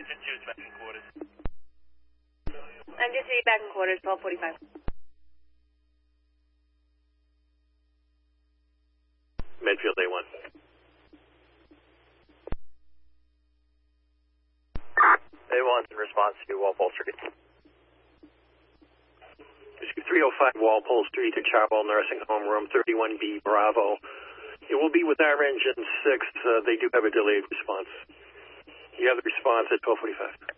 Engine 2 back in quarters, 12:45. Medfield A1. A1's in response to Walpole Street. 305 Walpole Street to Chapel Nursing Home, room 31B, Bravo. It will be with our engine 6. They do have a delayed response. You have the response at 12:45.